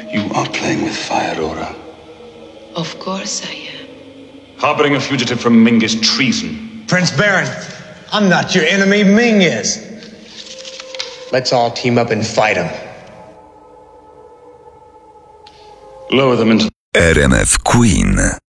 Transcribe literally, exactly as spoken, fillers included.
You are playing with fire, Aura. Of course I am. Harboring a fugitive from Ming is treason. Prince Baron, I'm not your enemy, Ming is. Let's all team up and fight him. Lower them into... R M F Queen.